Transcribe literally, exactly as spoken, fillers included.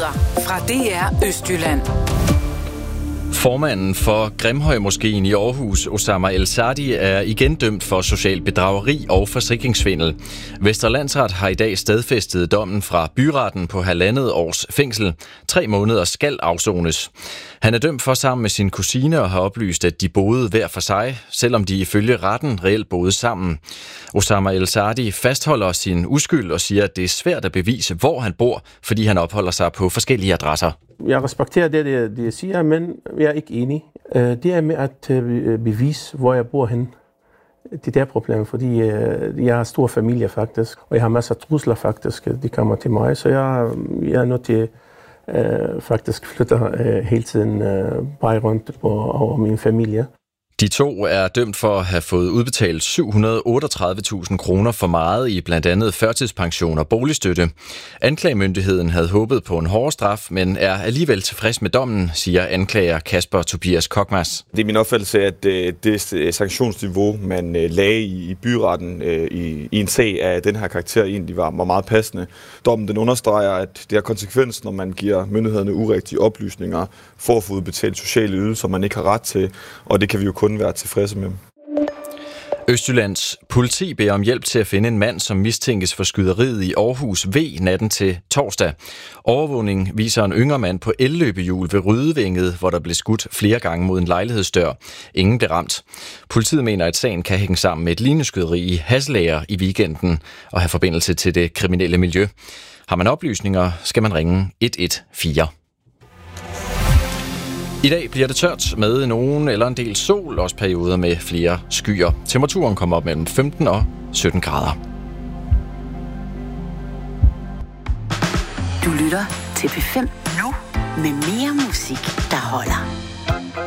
Nyheder fra D R Østjylland. Formanden for Grimhøjmoskeen i Aarhus, Osama El Saadi, er igen dømt for social bedrageri og forsikringssvindel. Vestre Landsret har i dag stadfæstet dommen fra byretten på halvandet års fængsel. Tre måneder skal afsones. Han er dømt for sammen med sin kusine og har oplyst, at de boede hver for sig, selvom de ifølge retten reelt boede sammen. Osama El Saadi fastholder sin uskyld og siger, at det er svært at bevise, hvor han bor, fordi han opholder sig på forskellige adresser. Jeg respekterer det, de, de siger, men jeg er ikke enig. Det er med at bevise, hvor jeg bor hen. Det er problemet, fordi jeg har stor familie faktisk, og jeg har masser af trusler faktisk, de kommer til mig, så jeg, jeg er nødt til uh, faktisk flytte uh, hele tiden uh, bare rundt på over min familie. De to er dømt for at have fået udbetalt syv hundrede og otteogtredive tusind kroner for meget i blandt andet førtidspension og boligstøtte. Anklagemyndigheden havde håbet på en hårdere straf, men er alligevel tilfreds med dommen, siger anklager Kasper Tobias Kokmas. Det er min opfattelse, at det sanktionsniveau, man lagde i byretten i en sag af den her karakter, egentlig var meget passende. Dommen den understreger, at det er konsekvens, når man giver myndighederne urigtige oplysninger for at få udbetalt sociale ydelser, man ikke har ret til, og det kan vi jo kun være tilfredse med. Østjyllands politi beder om hjælp til at finde en mand, som mistænkes for skyderiet i Aarhus V natten til torsdag. Overvågning viser en yngre mand på elløbehjul ved Rydevænget, hvor der blev skudt flere gange mod en lejlighedsdør. Ingen blev ramt. Politiet mener, at sagen kan hænge sammen med et lignende skyderi i Hasselager i weekenden og have forbindelse til det kriminelle miljø. Har man oplysninger, skal man ringe et et fire. I dag bliver det tørt med nogen eller en del sol, også perioder med flere skyer. Temperaturen kommer op mellem femten og sytten grader. Du lytter til P fem nu med mere musik, der holder.